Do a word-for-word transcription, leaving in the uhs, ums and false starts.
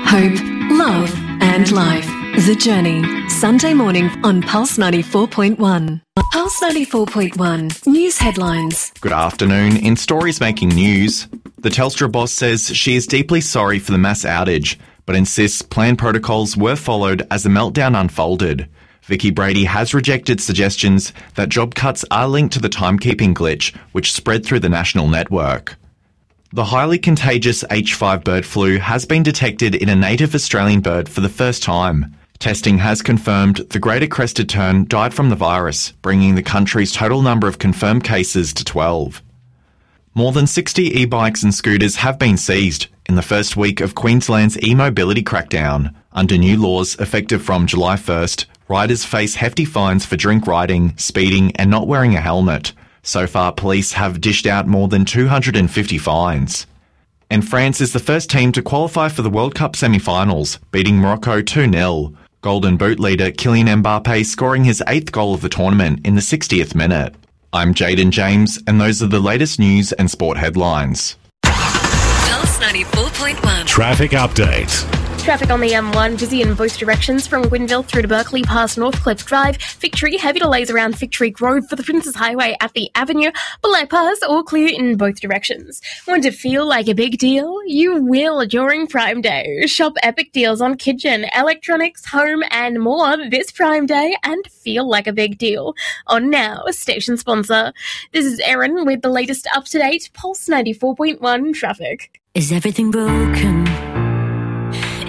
hope, love and life. The Journey. Sunday morning on Pulse ninety-four point one. Pulse ninety-four point one. News headlines. Good afternoon. In stories making news, the Telstra boss says she is deeply sorry for the mass outage, but insists planned protocols were followed as the meltdown unfolded. Vicky Brady has rejected suggestions that job cuts are linked to the timekeeping glitch, which spread through the national network. The highly contagious H five bird flu has been detected in a native Australian bird for the first time. Testing has confirmed the greater crested tern died from the virus, bringing the country's total number of confirmed cases to twelve. More than sixty e-bikes and scooters have been seized in the first week of Queensland's e-mobility crackdown. Under new laws effective from July first, riders face hefty fines for drink riding, speeding and not wearing a helmet. So far, police have dished out more than two hundred fifty fines. And France is the first team to qualify for the World Cup semi-finals, beating Morocco two nil. Golden Boot leader Kylian Mbappe scoring his eighth goal of the tournament in the sixtieth minute. I'm Jaden James, and those are the latest news and sport headlines. Pulse ninety-four point one. Traffic update. Traffic on the M one, busy in both directions from Gwynville through to Berkeley past Northcliffe Drive. Victory, heavy delays around Victory Grove for the Princes Highway at the Avenue. Bypass, all clear in both directions. Want to feel like a big deal? You will during Prime Day. Shop epic deals on kitchen, electronics, home and more this Prime Day and feel like a big deal. On Now, station sponsor. This is Erin with the latest up-to-date Pulse ninety-four point one traffic. Is everything broken?